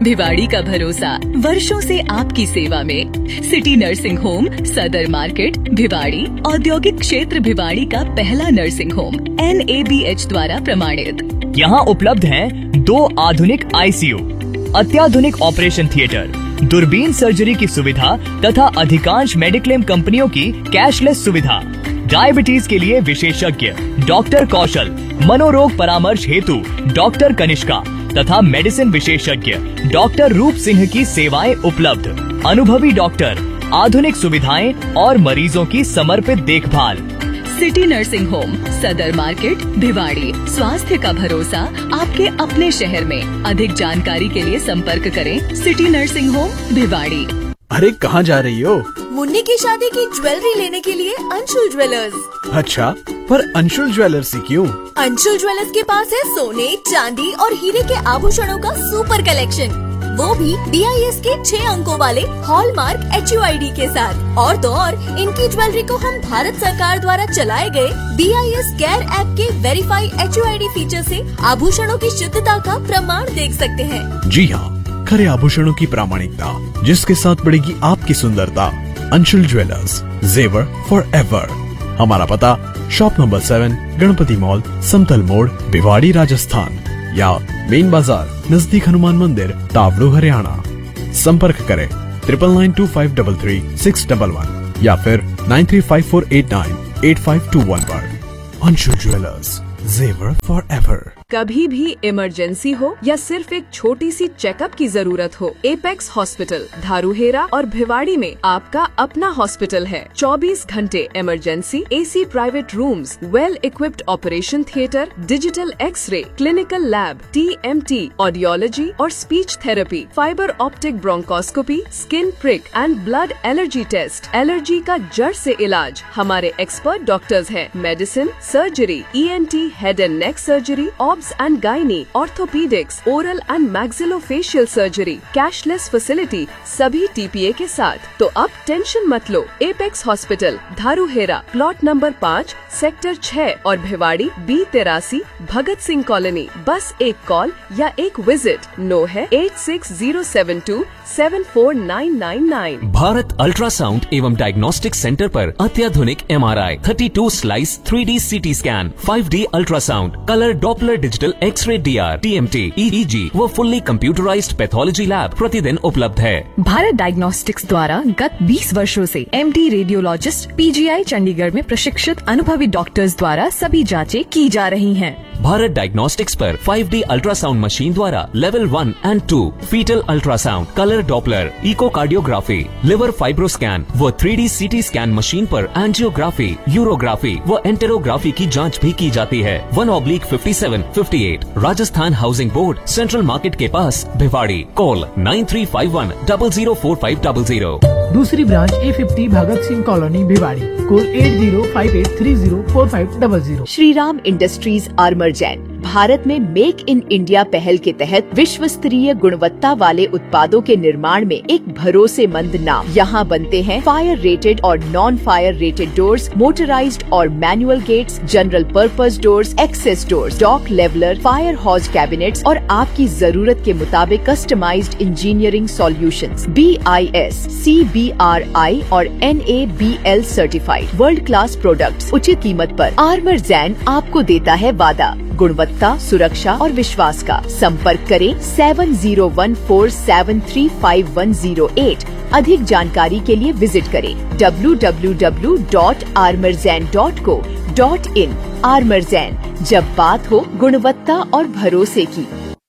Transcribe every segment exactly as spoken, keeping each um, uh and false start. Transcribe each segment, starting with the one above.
भिवाड़ी का भरोसा, वर्षों से आपकी सेवा में। सिटी नर्सिंग होम, सदर मार्केट, भिवाड़ी। औद्योगिक क्षेत्र भिवाड़ी का पहला nursing home, N A B H द्वारा प्रमाणित। यहाँ उपलब्ध हैं दो आधुनिक आई सी यू, अत्याधुनिक ऑपरेशन थिएटर, दूरबीन सर्जरी की सुविधा तथा अधिकांश मेडिक्लेम कंपनियों की कैशलेस सुविधा। डायबिटीज के लिए विशेषज्ञ डॉक्टर कौशल, मनोरोग परामर्श हेतु डॉक्टर कनिष्का तथा मेडिसिन विशेषज्ञ डॉक्टर रूप सिंह की सेवाएं उपलब्ध। अनुभवी डॉक्टर, आधुनिक सुविधाएं और मरीजों की समर्पित देखभाल। सिटी नर्सिंग होम, सदर मार्केट, भिवाड़ी। स्वास्थ्य का भरोसा आपके अपने शहर में। अधिक जानकारी के लिए संपर्क करें सिटी नर्सिंग होम, भिवाड़ी। अरे कहाँ जा रही हो? मुन्नी की शादी की ज्वेलरी लेने के लिए अंशुल ज्वेलर्स। अच्छा, पर अंशुल ज्वेलर्स से क्यों? अंशुल ज्वेलर्स के पास है सोने, चांदी और हीरे के आभूषणों का सुपर कलेक्शन, वो भी बी आई एस के छह अंकों वाले hallmark H U I D के साथ। और तो और इनकी ज्वेलरी को हम भारत सरकार द्वारा चलाए गए B I S care app के verify H U I D feature से आभूषणों की शुद्धता का प्रमाण देख सकते हैं। जी हाँ, खरे आभूषणों की प्रामाणिकता, जिसके साथ बढ़ेगी आपकी सुंदरता। अंशुल ज्वेलर्स, जेवर फॉर एवर। हमारा पता shop number seven, Ganpati mall, समतल मोड़, भिवाड़ी, राजस्थान, या मेन बाजार नजदीक हनुमान मंदिर, तावड़ू, हरियाणा। संपर्क करें triple nine to five double three six double one या फिर nine three five four eight nine eight five to one पर। अंशुल ज्वेलर्स, जेवर फॉर एवर। कभी भी इमरजेंसी हो या सिर्फ एक छोटी सी चेकअप की जरूरत हो, एपेक्स हॉस्पिटल धारूहेरा और भिवाड़ी में आपका अपना हॉस्पिटल है। चौबीस घंटे emergency, AC private rooms, well equipped operation theatre, digital x ray, clinical lab, T M T, audiology और speech therapy, fibre optic bronchoscopy, skin prick and blood allergy test, allergy का जड़ से इलाज। हमारे एक्सपर्ट डॉक्टर्स हैं। Medicine, surgery, E N T, head and neck surgery, obs and gynae, orthopaedics, oral and maxillofacial surgery, cashless facility, सभी T P A के साथ। तो अब टेंशन मत लो। एपेक्स हॉस्पिटल धारूहेरा, प्लॉट नंबर पाँच, सेक्टर छह और भिवाड़ी बी तिरासी, भगत सिंह कॉलोनी। बस एक कॉल या एक विजिट। नो है eight six zero seven to seven four nine nine nine. Bharat ultrasound एवं डायग्नोस्टिक सेंटर पर अत्याधुनिक एम आर आई, thirty two slice three D C T scan, five D ultrasound, colour Doppler digital x ray, D R, T M T, ई ई जी व fully computerised pathology lab प्रतिदिन उपलब्ध है। Bharat diagnostics द्वारा गत बीस वर्षों से M D radiologist P G आई चंडीगढ़ में प्रशिक्षित अनुभवी डॉक्टर्स द्वारा सभी जांचें की जा रही हैं। भारत डायग्नोस्टिक्स पर फाइव डी अल्ट्रासाउंड मशीन द्वारा level one and to, fetal ultrasound, colour Doppler, echocardiography, liver fibroscan व three D C T scan machine पर एंजियोग्राफी, यूरोग्राफी व एंटेरोग्राफी की जांच भी की जाती है। One oblique fifty seven fifty eight, Rajasthan housing board, central market के पास, Bhiwadi. Call nine three five one double zero four five double zero. दूसरी branch A fifty Bhagat Singh colony, Bhiwadi. Call at zero five eight three zero four five double zero. Shriram industries armour Jain Bharat में make in India पहल के तहत विश्व स्तरीय गुणवत्ता वाले उत्पादों के निर्माण में एक भरोसेमंद नाम। यहाँ बनते हैं फायर रेटेड और non fire rated doors, motorised और manual gets, general purpose doors, access doors, dock leveller, fire हॉज cabinets और आपकी जरूरत के मुताबिक customised engineering solutions. B I S, C B are आई और N A B L certified world class products उचित कीमत पर। आर्मर जैन आपको देता है वादा गुणवत्ता, सुरक्षा और विश्वास का। संपर्क करें seven zero one four seven three five one zero eight. अधिक जानकारी के लिए विजिट करें W W W dot armour Jain dot co dot in. Armour Jain, जब बात हो गुणवत्ता और भरोसे की।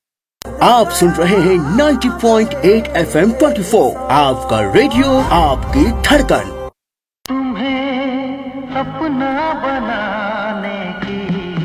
आप सुन रहे हैं ninety point eight F M twenty four, आपका रेडियो, आपकी धड़कन। तुम्हें अपना बनाने की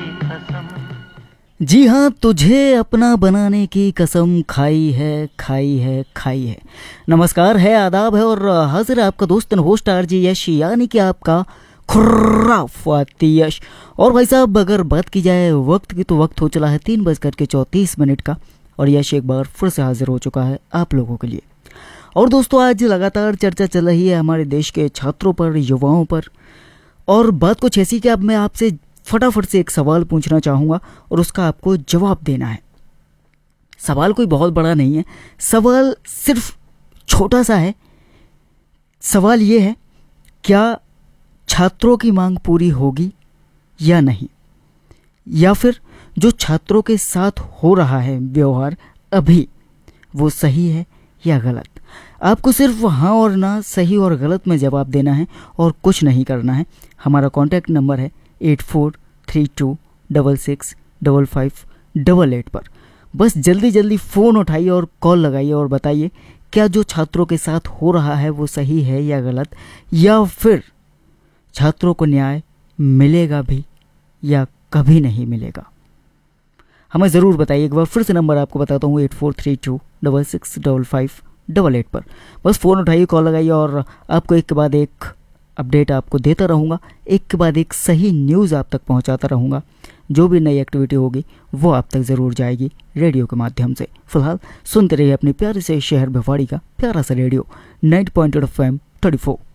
जी हाँ, तुझे अपना बनाने की कसम खाई है, खाई है, खाई है। नमस्कार है, आदाब है और हाजिर है आपका दोस्त होस्ट आरजी यश, यानी कि आपका खुराफाती यश। और भाई साहब, अगर बात की जाए वक्त की तो वक्त हो चला है तीन बजकर के चौंतीस मिनट का और यश एक बार फिर से हाजिर हो चुका है आप लोगों के लिए। और दोस्तों, आज लगातार चर्चा चल रही है हमारे देश के छात्रों पर, युवाओं पर, और बात कुछ ऐसी कि अब मैं आपसे फटाफट से एक सवाल पूछना चाहूँगा और उसका आपको जवाब देना है। सवाल कोई बहुत बड़ा नहीं है, सवाल सिर्फ छोटा सा है। सवाल ये है, क्या छात्रों की मांग पूरी होगी या नहीं, या फिर जो छात्रों के साथ हो रहा है व्यवहार अभी वो सही है या गलत। आपको सिर्फ हाँ और ना, सही और गलत में जवाब देना है और कुछ नहीं करना है। हमारा कॉन्टैक्ट नंबर है eight four three to double six double five double eight पर। बस जल्दी जल्दी फ़ोन उठाइए और कॉल लगाइए और बताइए क्या जो छात्रों के साथ हो रहा है वो सही है या गलत, या फिर छात्रों को न्याय मिलेगा भी या कभी नहीं मिलेगा। हमें ज़रूर बताइए। एक बार फिर से नंबर आपको बताता हूँ, eight four three to double six double five double eight पर। बस फ़ोन उठाइए, कॉल लगाइए और आपको एक के बाद एक अपडेट आपको देता रहूँगा, एक के बाद एक सही न्यूज़ आप तक पहुँचाता रहूँगा। जो भी नई एक्टिविटी होगी वो आप तक ज़रूर जाएगी रेडियो के माध्यम से। फिलहाल सुनते रहिए अपने प्यारे से शहर भिवाड़ी का प्यारा सा radio ninety point eight F M thirty four.